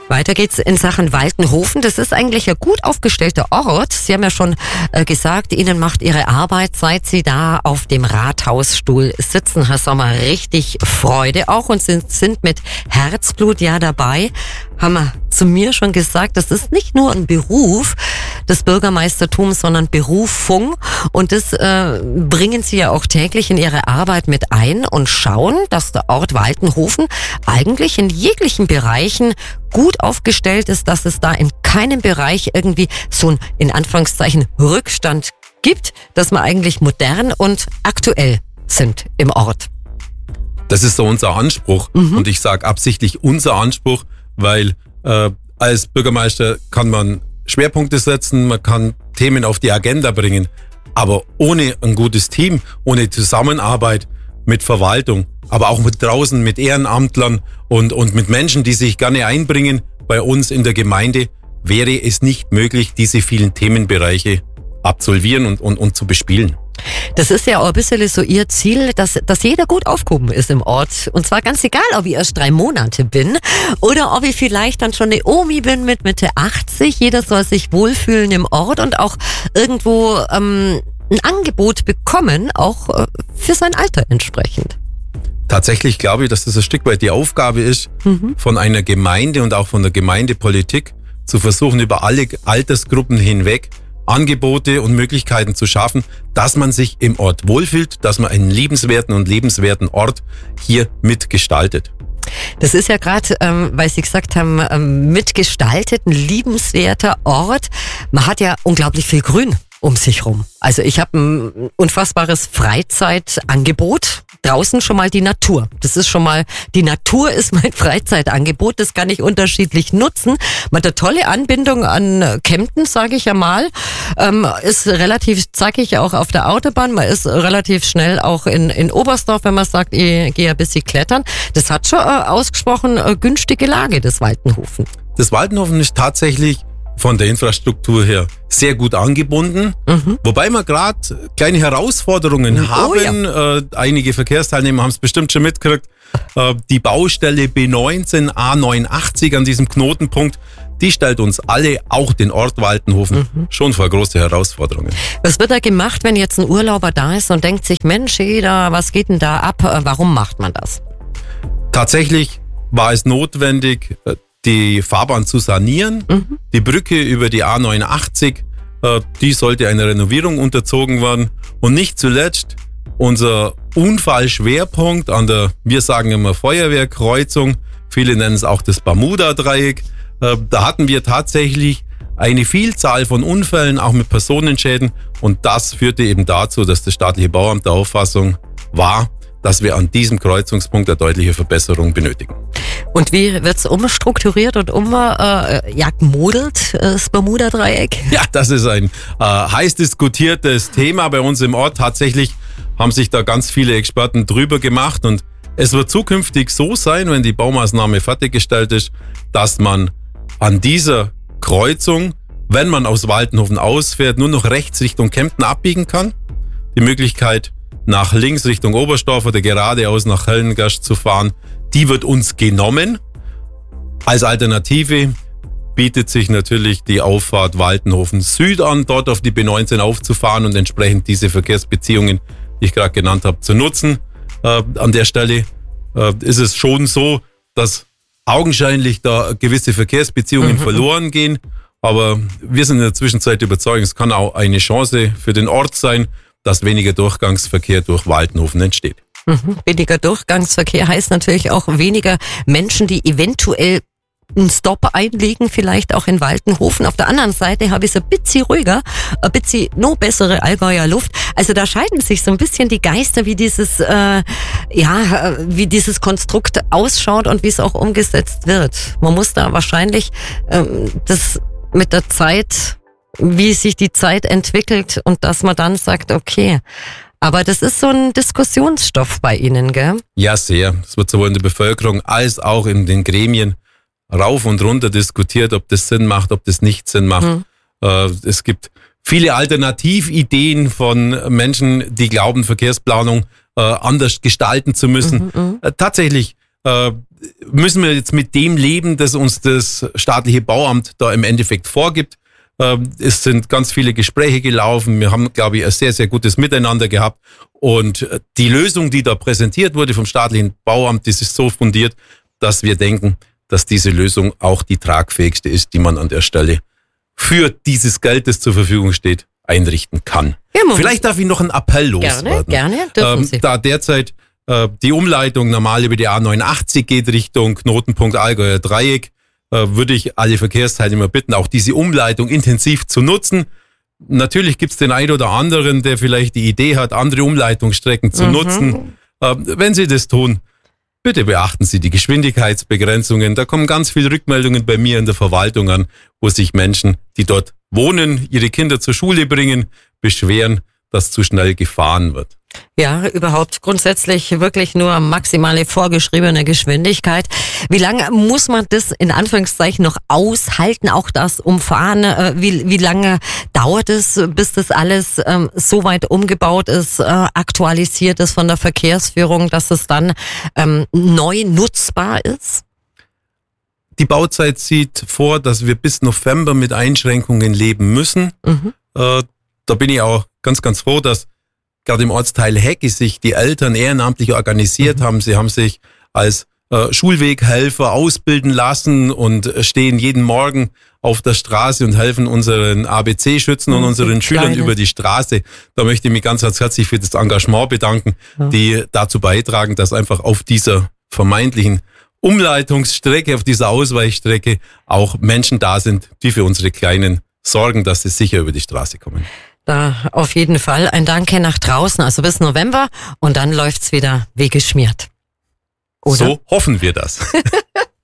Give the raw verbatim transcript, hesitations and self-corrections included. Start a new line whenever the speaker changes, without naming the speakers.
Weiter geht's in Sachen Waltenhofen. Das ist eigentlich ein gut aufgestellter Ort. Sie haben ja schon äh, gesagt, Ihnen macht Ihre Arbeit, seit Sie da auf dem Rathausstuhl sitzen, Herr Sommer, richtig Freude auch und sind, sind mit Herzblut ja dabei. Haben wir zu mir schon gesagt, das ist nicht nur ein Beruf des Bürgermeistertums, sondern Berufung. Und das äh, bringen Sie ja auch täglich in Ihre Arbeit mit ein und schauen, dass der Ort Waltenhofen eigentlich in jeglichen Bereichen gut aufgestellt ist, dass es da in keinem Bereich irgendwie so ein, in Anführungszeichen, Rückstand gibt, dass wir eigentlich modern und aktuell sind im Ort.
Das ist so unser Anspruch. Mhm. Und ich sage absichtlich unser Anspruch, weil äh, als Bürgermeister kann man Schwerpunkte setzen, man kann Themen auf die Agenda bringen, aber ohne ein gutes Team, ohne Zusammenarbeit mit Verwaltung, aber auch mit draußen mit Ehrenamtlern und, und mit Menschen, die sich gerne einbringen bei uns in der Gemeinde, wäre es nicht möglich, diese vielen Themenbereiche absolvieren und, und, und zu bespielen.
Das ist ja auch ein bisschen so Ihr Ziel, dass, dass jeder gut aufgehoben ist im Ort. Und zwar ganz egal, ob ich erst drei Monate bin oder ob ich vielleicht dann schon eine Omi bin mit Mitte achtzig. Jeder soll sich wohlfühlen im Ort und auch irgendwo ähm, ein Angebot bekommen, auch äh, für sein Alter entsprechend.
Tatsächlich glaube ich, dass das ein Stück weit die Aufgabe ist, mhm. von einer Gemeinde und auch von der Gemeindepolitik zu versuchen, über alle Altersgruppen hinweg Angebote und Möglichkeiten zu schaffen, dass man sich im Ort wohlfühlt, dass man einen liebenswerten und lebenswerten Ort hier mitgestaltet.
Das ist ja gerade, ähm, weil Sie gesagt haben, ähm, mitgestaltet, ein liebenswerter Ort. Man hat ja unglaublich viel Grün um sich rum. Also ich habe ein unfassbares Freizeitangebot. Draußen schon mal die Natur. Das ist schon mal, die Natur ist mein Freizeitangebot. Das kann ich unterschiedlich nutzen. Man hat eine tolle Anbindung an Kempten, sage ich ja mal. Ähm, ist relativ zackig auch auf der Autobahn. Man ist relativ schnell auch in, in Oberstdorf, wenn man sagt, ich gehe ein bisschen klettern. Das hat schon äh, ausgesprochen äh, günstige Lage, das Waltenhofen.
Das Waltenhofen ist tatsächlich von der Infrastruktur her sehr gut angebunden, mhm. wobei wir gerade kleine Herausforderungen oh, haben. Ja. Äh, einige Verkehrsteilnehmer haben es bestimmt schon mitgekriegt. Äh, die Baustelle B neunzehn A neunundachtzig an diesem Knotenpunkt, die stellt uns alle, auch den Ort Waltenhofen, mhm. schon vor große Herausforderungen.
Was wird da gemacht, wenn jetzt ein Urlauber da ist und denkt sich, Mensch, jeder, was geht denn da ab? Warum macht man das?
Tatsächlich war es notwendig, die Fahrbahn zu sanieren. Mhm. Die Brücke über die A neunundachtzig, äh, die sollte einer Renovierung unterzogen werden. Und nicht zuletzt unser Unfallschwerpunkt an der, wir sagen immer Feuerwehrkreuzung, viele nennen es auch das Bermuda-Dreieck. Äh, da hatten wir tatsächlich eine Vielzahl von Unfällen, auch mit Personenschäden. Und das führte eben dazu, dass das staatliche Bauamt der Auffassung war, dass wir an diesem Kreuzungspunkt eine deutliche Verbesserung benötigen.
Und wie wird's umstrukturiert und um äh, ja, gemodelt, das Bermuda-Dreieck?
Ja, das ist ein äh, heiß diskutiertes Thema bei uns im Ort. Tatsächlich haben sich da ganz viele Experten drüber gemacht und es wird zukünftig so sein, wenn die Baumaßnahme fertiggestellt ist, dass man an dieser Kreuzung, wenn man aus Waltenhofen ausfährt, nur noch rechts Richtung Kempten abbiegen kann. Die Möglichkeit, nach links Richtung Oberstdorf oder geradeaus nach Höllengast zu fahren, die wird uns genommen. Als Alternative bietet sich natürlich die Auffahrt Waltenhofen Süd an, dort auf die B neunzehn aufzufahren und entsprechend diese Verkehrsbeziehungen, die ich gerade genannt habe, zu nutzen. Äh, an der Stelle äh, ist es schon so, dass augenscheinlich da gewisse Verkehrsbeziehungen mhm. verloren gehen, aber wir sind in der Zwischenzeit überzeugt, es kann auch eine Chance für den Ort sein, dass weniger Durchgangsverkehr durch Waltenhofen entsteht.
Mhm. Weniger Durchgangsverkehr heißt natürlich auch weniger Menschen, die eventuell einen Stop einlegen, vielleicht auch in Waltenhofen. Auf der anderen Seite habe ich es ein bisschen ruhiger, ein bisschen noch bessere Allgäuer Luft. Also da scheiden sich so ein bisschen die Geister, wie dieses, äh, ja, wie dieses Konstrukt ausschaut und wie es auch umgesetzt wird. Man muss da wahrscheinlich ähm, das mit der Zeit, wie sich die Zeit entwickelt und dass man dann sagt, okay, aber das ist so ein Diskussionsstoff bei Ihnen, gell?
Ja, sehr. Es wird sowohl in der Bevölkerung als auch in den Gremien rauf und runter diskutiert, ob das Sinn macht, ob das nicht Sinn macht. Mhm. Äh, es gibt viele Alternativideen von Menschen, die glauben, Verkehrsplanung äh, anders gestalten zu müssen. Mhm, äh, tatsächlich äh, müssen wir jetzt mit dem leben, das uns das staatliche Bauamt da im Endeffekt vorgibt. Es sind ganz viele Gespräche gelaufen. Wir haben, glaube ich, ein sehr, sehr gutes Miteinander gehabt. Und die Lösung, die da präsentiert wurde vom staatlichen Bauamt, das ist so fundiert, dass wir denken, dass diese Lösung auch die tragfähigste ist, die man an der Stelle für dieses Geld, das zur Verfügung steht, einrichten kann. Ja, vielleicht darf ich noch einen Appell loswerden.
Gerne, gerne, dürfen Sie.
Ähm, da derzeit äh, die Umleitung normal über die A neunundachtzig geht Richtung Knotenpunkt Allgäuer Dreieck, würde ich alle Verkehrsteilnehmer bitten, auch diese Umleitung intensiv zu nutzen. Natürlich gibt es den einen oder anderen, der vielleicht die Idee hat, andere Umleitungsstrecken zu mhm. nutzen. Wenn Sie das tun, bitte beachten Sie die Geschwindigkeitsbegrenzungen. Da kommen ganz viele Rückmeldungen bei mir in der Verwaltung an, wo sich Menschen, die dort wohnen, ihre Kinder zur Schule bringen, beschweren, dass zu schnell gefahren wird.
Ja, überhaupt grundsätzlich wirklich nur maximale vorgeschriebene Geschwindigkeit. Wie lange muss man das in Anführungszeichen noch aushalten, auch das Umfahren? Wie, wie lange dauert es, bis das alles ähm, so weit umgebaut ist, äh, aktualisiert ist von der Verkehrsführung, dass es dann ähm, neu nutzbar ist?
Die Bauzeit sieht vor, dass wir bis November mit Einschränkungen leben müssen. Mhm. Äh, da bin ich auch ganz, ganz froh, dass gerade im Ortsteil Hecki sich die Eltern ehrenamtlich organisiert mhm. haben. Sie haben sich als äh, Schulweghelfer ausbilden lassen und stehen jeden Morgen auf der Straße und helfen unseren A B C-Schützen mhm, und unseren Schülern über die Straße. Da möchte ich mich ganz, ganz herzlich für das Engagement bedanken, ja. die dazu beitragen, dass einfach auf dieser vermeintlichen Umleitungsstrecke, auf dieser Ausweichstrecke auch Menschen da sind, die für unsere Kleinen sorgen, dass sie sicher über die Straße kommen.
Da auf jeden Fall ein Danke nach draußen, also bis November und dann läuft's wieder wie geschmiert.
Oder? So hoffen wir das.